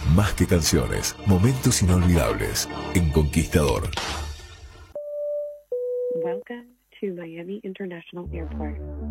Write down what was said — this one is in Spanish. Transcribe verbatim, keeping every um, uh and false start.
Más que canciones, momentos inolvidables en Conquistador. Welcome to Miami International Airport.